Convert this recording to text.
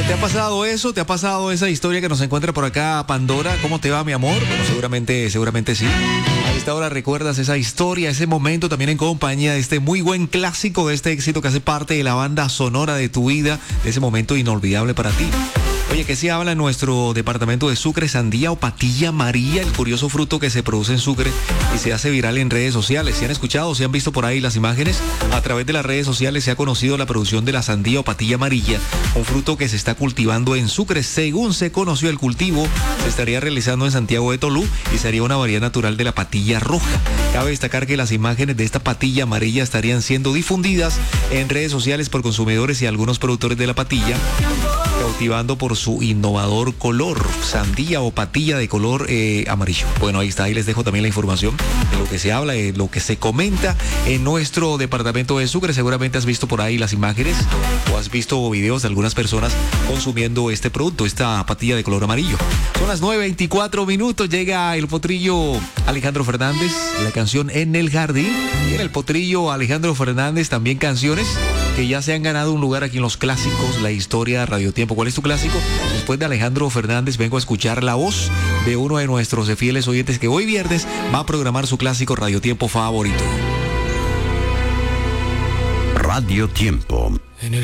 ¿Te ha pasado eso? ¿Te ha pasado esa historia que nos encuentra por acá Pandora? ¿Cómo te va, mi amor? Bueno, seguramente sí. A esta hora recuerdas esa historia, ese momento también en compañía de este muy buen clásico, de este éxito que hace parte de la banda sonora de tu vida, de ese momento inolvidable para ti. Oye, ¿qué se habla en nuestro departamento de Sucre? Sandía o patilla amarilla, el curioso fruto que se produce en Sucre y se hace viral en redes sociales. ¿Se han escuchado? ¿Se han visto por ahí las imágenes? A través de las redes sociales se ha conocido la producción de la sandía o patilla amarilla, un fruto que se está cultivando en Sucre. Según se conoció el cultivo, se estaría realizando en Santiago de Tolú y sería una variedad natural de la patilla roja. Cabe destacar que las imágenes de esta patilla amarilla estarían siendo difundidas en redes sociales por consumidores y algunos productores de la patilla, cautivando por su innovador color, sandía o patilla de color amarillo. Bueno, ahí está, ahí les dejo también la información de lo que se habla, de lo que se comenta en nuestro departamento de Sucre. Seguramente has visto por ahí las imágenes o has visto videos de algunas personas consumiendo este producto, esta patilla de color amarillo. Son las 9:24, llega el potrillo Alejandro Fernández, la canción En el Jardín, y en el potrillo Alejandro Fernández también canciones que ya se han ganado un lugar aquí en los clásicos, la historia, Radio Tiempo. ¿Cuál es tu clásico? Después de Alejandro Fernández vengo a escuchar la voz de uno de nuestros fieles oyentes que hoy viernes va a programar su clásico Radio Tiempo favorito. Radio Tiempo. En el